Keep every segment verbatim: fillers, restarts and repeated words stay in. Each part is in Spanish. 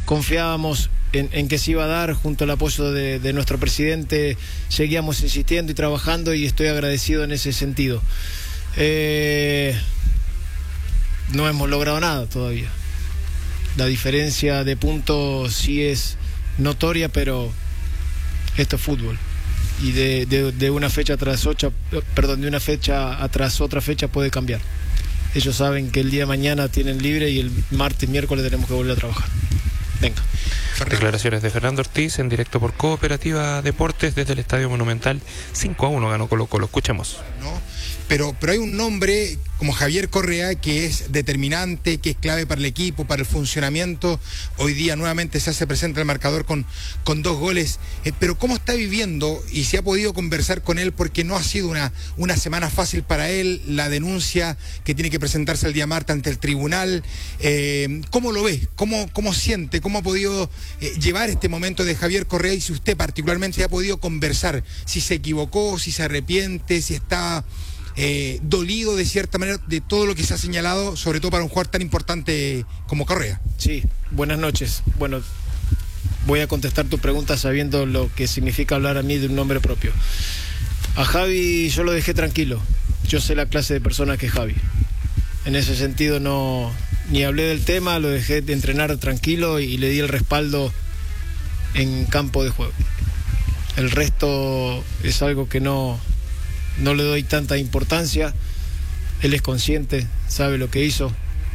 confiábamos en, en que se iba a dar, junto al apoyo de, de nuestro presidente, seguíamos insistiendo y trabajando, y estoy agradecido en ese sentido. Eh, no hemos logrado nada todavía. La diferencia de puntos sí es notoria, pero esto es fútbol. Y de, de, de una fecha tras otra, perdón, de una fecha tras otra fecha puede cambiar. Ellos saben que el día de mañana tienen libre y el martes, miércoles tenemos que volver a trabajar. Venga. Declaraciones de Fernando Ortiz en directo por Cooperativa Deportes desde el Estadio Monumental. cinco a uno ganó Colo Colo. Escuchemos. ¿No? Pero, pero hay un nombre como Javier Correa que es determinante, que es clave para el equipo, para el funcionamiento. Hoy día nuevamente se hace presente el marcador con, con dos goles. Eh, pero ¿cómo está viviendo y si ha podido conversar con él? Porque no ha sido una, una semana fácil para él, la denuncia que tiene que presentarse el día martes ante el tribunal. Eh, ¿Cómo lo ve? ¿Cómo, cómo siente? ¿Cómo ha podido eh, llevar este momento de Javier Correa? Y si usted particularmente ha podido conversar, si se equivocó, si se arrepiente, si está... Eh, dolido de cierta manera de todo lo que se ha señalado, sobre todo para un jugador tan importante como Correa. Sí, buenas noches. Bueno, voy a contestar tu pregunta sabiendo lo que significa hablar a mí de un nombre propio. A Javi yo lo dejé tranquilo. Yo sé la clase de persona que es Javi. En ese sentido no ni hablé del tema, lo dejé de entrenar tranquilo y le di el respaldo en campo de juego. El resto es algo que no No le doy tanta importancia. Él es consciente, sabe lo que hizo,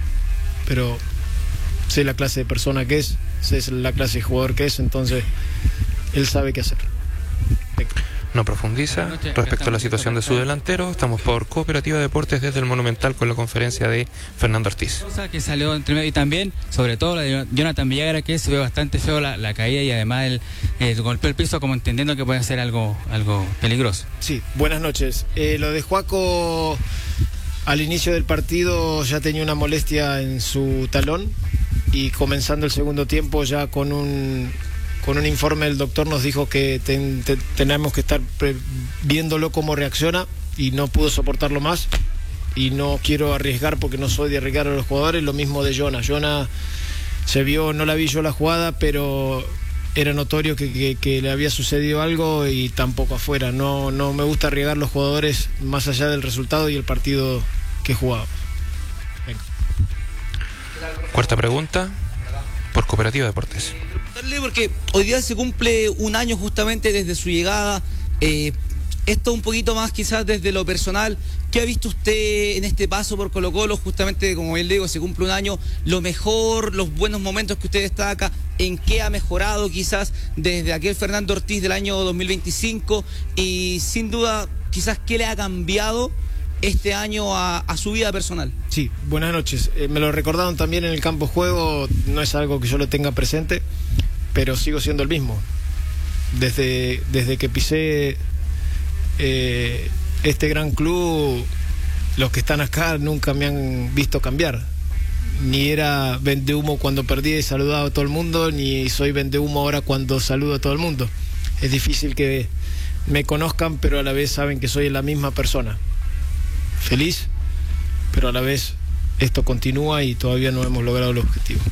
pero sé la clase de persona que es, sé la clase de jugador que es, entonces él sabe qué hacer. Venga. No profundiza respecto a la situación de su delantero. Estamos por Cooperativa Deportes desde el Monumental con la conferencia de Fernando Ortiz. Cosa que salió entre medio y también, sobre todo la de Jonathan Villagra, que se ve bastante feo la, la caída y además el, el golpeó el piso como entendiendo que puede ser algo, algo peligroso. Sí, buenas noches. Eh, lo de Joaco al inicio del partido ya tenía una molestia en su talón y comenzando el segundo tiempo ya con un... Con un informe del doctor nos dijo que ten, te, tenemos que estar pre, viéndolo cómo reacciona y no pudo soportarlo más y no quiero arriesgar porque no soy de arriesgar a los jugadores. Lo mismo de Jonah. Jonah se vio, no la vi yo la jugada, pero era notorio que, que, que le había sucedido algo y tampoco afuera. No, no me gusta arriesgar a los jugadores más allá del resultado y el partido que jugaba. Venga. Cuarta pregunta por Cooperativa Deportes. Porque hoy día se cumple un año justamente desde su llegada. Eh, esto un poquito más quizás desde lo personal. ¿Qué ha visto usted en este paso por Colo Colo? Justamente, como él digo, se cumple un año. Lo mejor, los buenos momentos que usted destaca, ¿en qué ha mejorado quizás desde aquel Fernando Ortiz del año dos mil veinticinco? Y sin duda, quizás, ¿qué le ha cambiado este año a, a su vida personal? Sí, buenas noches. Eh, me lo recordaron también en el campo de juego. No es algo que yo lo tenga presente, pero sigo siendo el mismo. Desde, desde que pisé eh, este gran club, los que están acá nunca me han visto cambiar. Ni era vendehumo cuando perdí y saludaba a todo el mundo, ni soy vendehumo ahora cuando saludo a todo el mundo. Es difícil que me conozcan, pero a la vez saben que soy la misma persona. Feliz, pero a la vez esto continúa y todavía no hemos logrado el objetivo.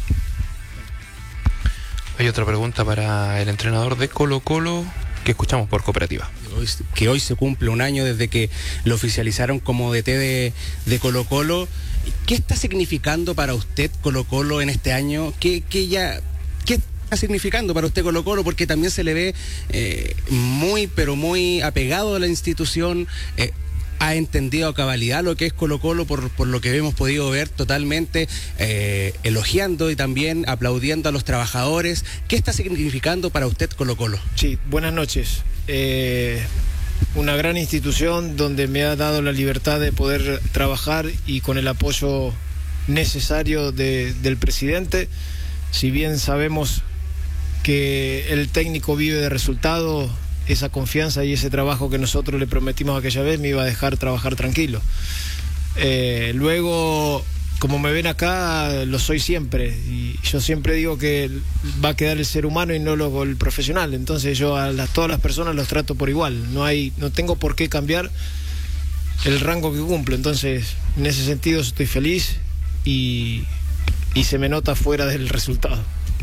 Hay otra pregunta para el entrenador de Colo Colo que escuchamos por Cooperativa. Que hoy se cumple un año desde que lo oficializaron como D T de, de Colo Colo. ¿Qué está significando para usted Colo Colo en este año? ¿Qué, qué ya, qué está significando para usted Colo Colo? Porque también se le ve eh, muy, pero muy apegado a la institución. Eh, ha entendido a cabalidad lo que es Colo Colo por, por lo que hemos podido ver totalmente, eh, elogiando y también aplaudiendo a los trabajadores. ¿Qué está significando para usted Colo Colo? Sí, buenas noches. Eh, una gran institución donde me ha dado la libertad de poder trabajar y con el apoyo necesario de, del presidente. Si bien sabemos que el técnico vive de resultados, esa confianza y ese trabajo que nosotros le prometimos aquella vez me iba a dejar trabajar tranquilo. Eh, luego, como me ven acá, lo soy siempre. Y yo siempre digo que va a quedar el ser humano y no lo, el profesional. Entonces yo a las, todas las personas los trato por igual. No hay, no tengo por qué cambiar el rango que cumplo. Entonces, en ese sentido estoy feliz y, y se me nota fuera del resultado.